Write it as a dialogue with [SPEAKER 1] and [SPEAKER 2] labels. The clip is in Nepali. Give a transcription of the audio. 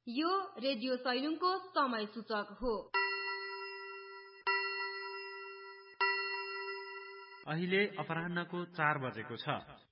[SPEAKER 1] यो रेडियो सैलुङको समय सूचक हो।
[SPEAKER 2] अहिले अपराह्नको 4 बजेको छ।